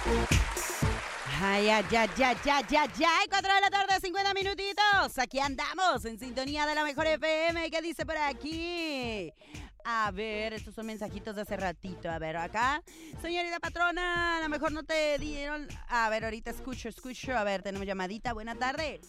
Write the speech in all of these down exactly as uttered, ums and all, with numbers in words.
Ay, ay, ay, ay, ay, ay, ay, cuatro de la tarde, cincuenta minutitos. Aquí andamos, en sintonía de la mejor F M. ¿Qué dice por aquí? A ver, estos son mensajitos de hace ratito. A ver, acá. Señorita patrona, a lo mejor no te dieron... A ver, ahorita escucho, escucho. A ver, tenemos llamadita. Buenas tardes.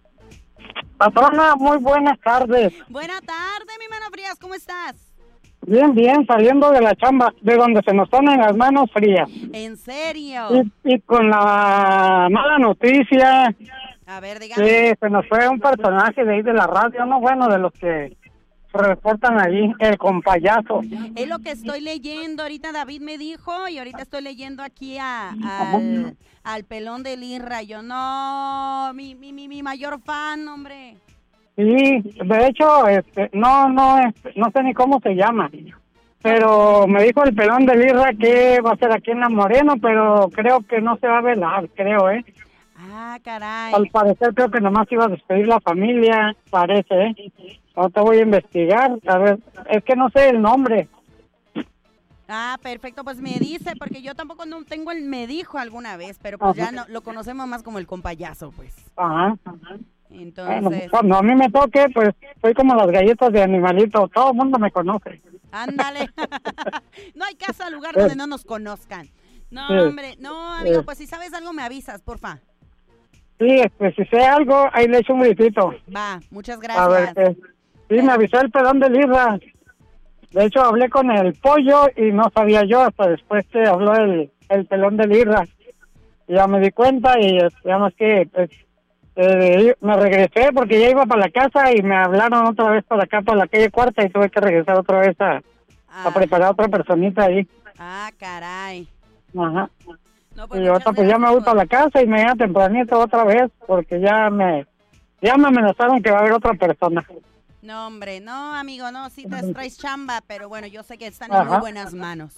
Patrona, muy buenas tardes. Buenas tardes, mi mano frías. ¿Cómo estás? Bien, bien, saliendo de la chamba, de donde se nos ponen las manos frías. ¿En serio? Y, y con la mala noticia A ver, dígame. que se nos fue un personaje de ahí de la radio, no bueno, de los que se reportan ahí, el compayazo. Es lo que estoy leyendo. Ahorita David me dijo y ahorita estoy leyendo aquí a, al, al pelón del Irra. Yo no, mi, mi, mi, mi mayor fan, hombre. Sí, de hecho, este, no, no, este, no sé ni cómo se llama, pero me dijo el pelón del Irra que va a ser aquí en La Moreno, pero creo que no se va a velar, creo, ¿eh? Ah, caray. Al parecer creo que nomás iba a despedir la familia, parece, ¿eh? Ahorita voy a investigar, a ver, es que no sé el nombre. Ah, perfecto, pues me dice, porque yo tampoco no tengo el me dijo alguna vez, pero pues Ajá. ya no, lo conocemos más como el compayazo, pues. Ajá, ajá. Entonces, Bueno, cuando a mí me toque, pues soy como las galletas de animalito, todo el mundo me conoce. ándale. No hay casa, lugar donde no nos conozcan. No, Sí. hombre, no, amigo, Sí. pues si sabes algo me avisas, porfa. Sí, este, si sé algo, ahí le echo un gritito. Va, muchas A ver gracias. qué. Sí, me avisó el pelón del Irra. De hecho, hablé con el pollo y no sabía yo, hasta después que habló el, el pelón del Irra. Y ya me di cuenta y este, ya más que pues, eh, me regresé porque ya iba para la casa y me hablaron otra vez para acá, para la calle Cuarta, y tuve que regresar otra vez a, Ah, a preparar otra personita ahí. ah, caray. Ajá. No, pues Y ahorita muchas pues ya me voy gracias para la casa y me voy tempranito otra vez porque ya me ya me amenazaron que va a haber otra persona. por- No, hombre, no, amigo, no, sí te traes chamba, pero bueno, yo sé que están en Ajá. muy buenas manos.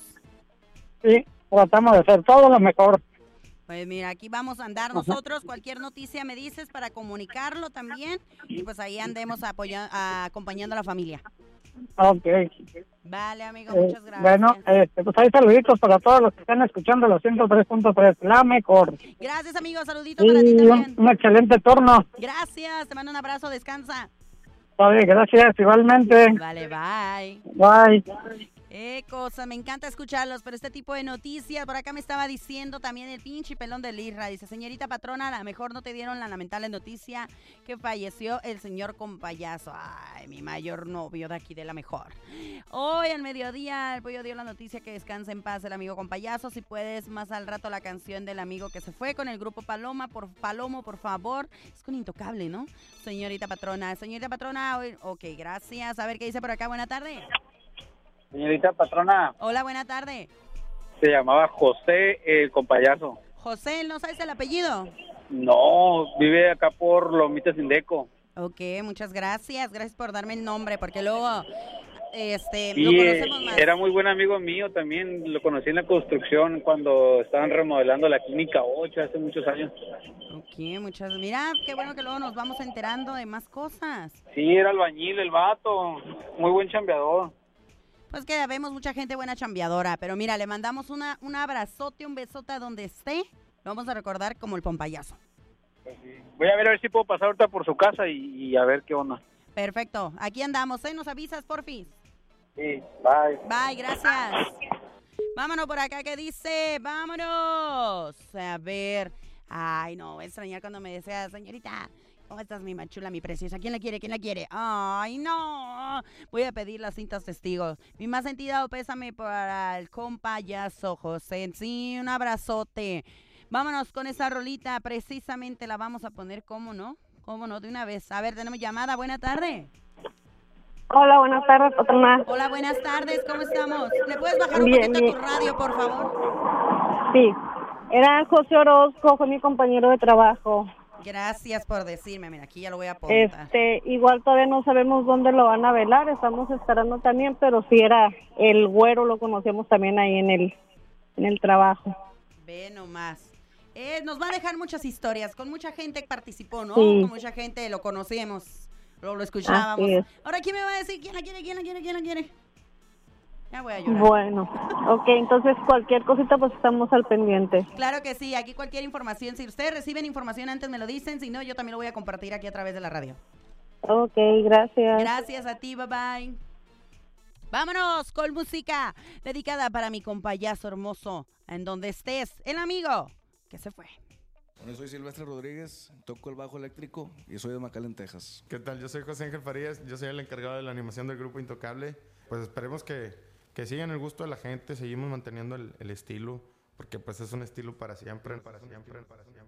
Sí, tratamos de hacer todo lo mejor. Pues mira, aquí vamos a andar nosotros. Cualquier noticia me dices para comunicarlo también. Y pues ahí andemos apoya- a- acompañando a la familia. Ok. Vale, amigo, Eh, muchas gracias. bueno, este, pues hay saluditos para todos los que están escuchando los ciento tres punto tres, la mejor. Gracias, amigo. Saludito para ti Y también. un, un excelente turno. Gracias. Te mando un abrazo. Descansa. Vale, gracias, igualmente. Vale, bye. Bye. Eh, cosa, me encanta escucharlos, pero este tipo de noticias, por acá me estaba diciendo también el pinche pelón del Irra, dice, señorita patrona, a lo mejor no te dieron la lamentable noticia que falleció el señor compayazo, ay, mi mayor novio de aquí de la mejor. Hoy al mediodía el pollo dio la noticia que descansa en paz el amigo compayazo, si puedes más al rato la canción del amigo que se fue con el grupo Paloma, por Palomo, por favor, es con Intocable, ¿no? Señorita patrona, señorita patrona, hoy, ok, gracias, a ver qué dice por acá, buena tarde. Señorita patrona, Hola, buena tarde. se llamaba José el compayazo. José, ¿no sabes el apellido? No, vive acá por Lomitas Indeco. Ok, muchas gracias. Gracias por darme el nombre, porque luego este, Sí, lo conocemos más. era muy buen amigo mío también, lo conocí en la construcción cuando estaban remodelando la Clínica ocho hace muchos años. Ok, muchas. Mira, qué bueno que luego nos vamos enterando de más cosas. Sí, era albañil el vato, muy buen chambeador. Pues que vemos mucha gente buena chambeadora, pero mira, le mandamos una, un abrazote, un besote a donde esté. Lo vamos a recordar como el pompayazo. Voy a ver a ver si puedo pasar ahorita por su casa y, y a ver qué onda. Perfecto, aquí andamos, ¿eh? Nos avisas, porfis. Sí, bye. Bye, gracias. Vámonos por acá, ¿qué dice? ¡Vámonos! A ver. Ay, no, voy a extrañar cuando me desea, señorita. ¿Cómo estás, mi machula, mi preciosa? ¿Quién la quiere? ¿Quién la quiere? Ay, no. Voy a pedir las cintas testigos. Mi más sentido pésame para el compayazo, José. Sí, un abrazote. Vámonos con esa rolita. Precisamente la vamos a poner, ¿cómo no? ¿Cómo no? De una vez. A ver, tenemos llamada. Buena tarde. Hola, buenas tardes, patrona. Hola, buenas tardes. ¿Cómo estamos? ¿Le puedes bajar un Bien, poquito bien. tu radio, por favor? Sí, era José Orozco, fue mi compañero de trabajo. Gracias por decirme. Mira, aquí ya lo voy a apuntar. Este, igual todavía no sabemos dónde lo van a velar, estamos esperando también, pero sí era el güero, lo conocemos también ahí en el, en el trabajo. Ve nomás. Eh, nos va a dejar muchas historias. Con mucha gente participó, ¿no? Sí. Con mucha gente lo conocemos. Lo, lo escuchábamos. Así es. Ahora, ¿quién me va a decir quién la quiere, quién la quiere, quién la quiere? Ya voy a llorar. Bueno, ok, entonces cualquier cosita pues estamos al pendiente. Claro que sí, aquí cualquier información, si ustedes reciben información antes me lo dicen, si no yo también lo voy a compartir aquí a través de la radio. Ok, gracias. Gracias a ti, bye bye. Vámonos con música dedicada para mi compayazo hermoso, en donde estés, el amigo que se fue. Bueno, soy Silvestre Rodríguez, toco el bajo eléctrico y soy de McAllen, Texas. ¿Qué tal? Yo soy José Ángel Farías, yo soy el encargado de la animación del grupo Intocable. Pues esperemos que, que sigan el gusto de la gente, seguimos manteniendo el, el estilo, porque pues es un estilo para siempre, para siempre, para siempre.